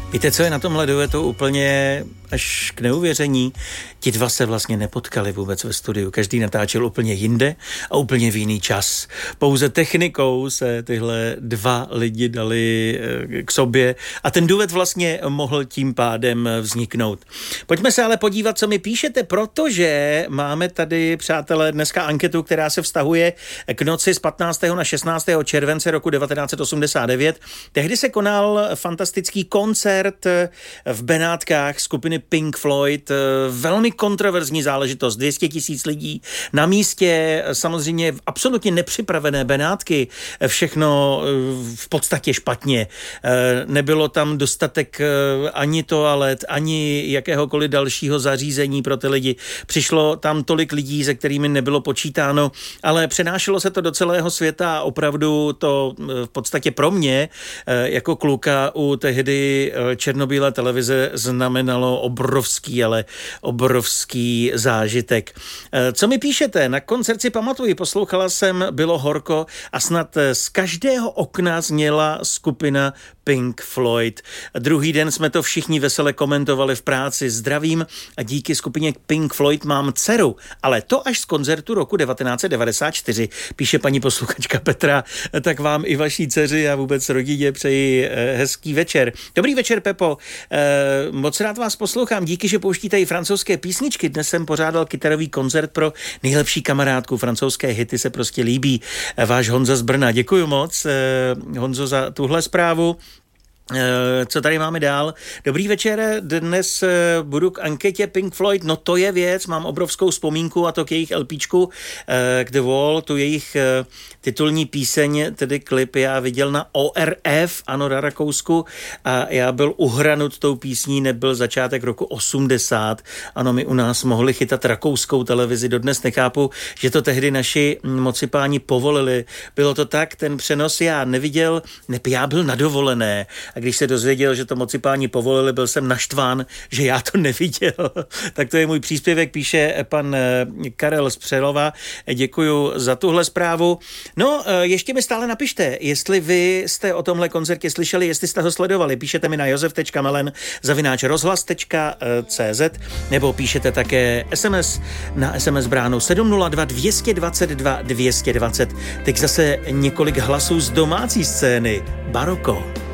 Víte, co je na tomhle duetu úplně až k neuvěření? Ti dva se vlastně nepotkali vůbec ve studiu. Každý natáčel úplně jinde a úplně v jiný čas. Pouze technikou se tyhle dva lidi dali k sobě a ten duet vlastně mohl tím pádem vzniknout. Pojďme se ale podívat, co mi píšete, protože máme tady, přátelé, dneska anketu, která se vztahuje k noci z 15. na 16. července roku 1989. Tehdy se konal fantastický koncert v Benátkách skupiny Pink Floyd. Velmi kontroverzní záležitost, 200 000 lidí na místě, samozřejmě absolutně nepřipravené Benátky, všechno v podstatě špatně. Nebylo tam dostatek ani toalet, ani jakéhokoliv dalšího zařízení pro ty lidi. Přišlo tam tolik lidí, se kterými nebylo počítáno, ale přenášelo se to do celého světa a opravdu to v podstatě pro mě jako kluka u tehdy černobílé televize znamenalo obrovský, ale obrovský zážitek. Co mi píšete? Na koncert si pamatuji, poslouchala jsem Bylo horko a snad z každého okna zněla skupina Pink Floyd. Druhý den jsme to všichni vesele komentovali v práci. Zdravím a díky skupině Pink Floyd mám dceru, ale to až z koncertu roku 1994, píše paní posluchačka Petra, tak vám i vaší dceři a vůbec rodině přeji hezký večer. Dobrý večer, Pepo. Moc rád vás poslouchám, díky, že pouštíte i francouzské písničky. Dnes jsem pořádal kytarový koncert pro nejlepší kamarádku. Francouzské hity se prostě líbí. Váš Honza z Brna. Děkuji moc, Honzo, za tuhle zprávu. Co tady máme dál? Dobrý večer, dnes budu k anketě Pink Floyd, no to je věc, mám obrovskou vzpomínku a to k jejich LPčku, k The Wall, tu jejich titulní píseň, tedy klip já viděl na ORF, ano, na Rakousku a já byl uhranut tou písní, nebyl začátek roku 80, ano, my u nás mohli chytat rakouskou televizi, dodnes nechápu, že to tehdy naši mocipáni povolili, bylo to tak, ten přenos já neviděl, já byl na dovolené. A když se dozvěděl, že to mocipáni povolili, byl jsem naštván, že já to neviděl. Tak to je můj příspěvek, píše pan Karel z Přerova. Děkuju za tuhle zprávu. No, ještě mi stále napište, jestli vy jste o tomhle koncertě slyšeli, jestli jste ho sledovali. Píšete mi na josef.melen@rozhlas.cz nebo píšete také SMS na SMS bránu 702 222 220. Teď zase několik hlasů z domácí scény. Baroko.